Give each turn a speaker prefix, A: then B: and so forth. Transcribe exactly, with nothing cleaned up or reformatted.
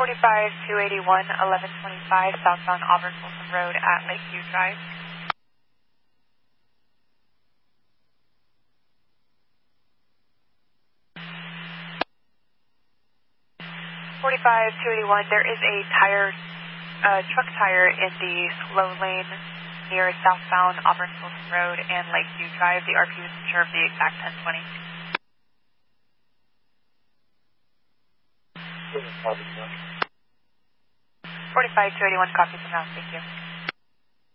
A: forty-five two eighty-one, eleven twenty-five, southbound Auburn Folsom Road at Lakeview Drive. forty-five two eighty-one, there is a tire, uh, truck tire in the slow lane near southbound Auburn Folsom Road and Lakeview Drive. The R P is unsure of the exact ten twenty. forty-five two eighty-one, copy from house, thank you.